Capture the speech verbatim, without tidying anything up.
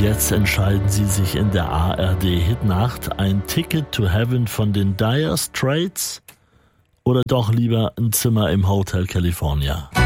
jetzt entscheiden Sie sich in der A R D-Hitnacht, ein Ticket to Heaven von den Dire Straits oder doch lieber ein Zimmer im Hotel California.